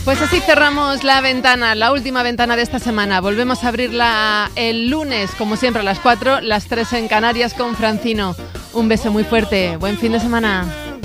Pues así cerramos la ventana, la última ventana de esta semana. Volvemos a abrirla el lunes, como siempre, a las 4, las 3 en Canarias con Francino. Un beso muy fuerte. Buen fin de semana.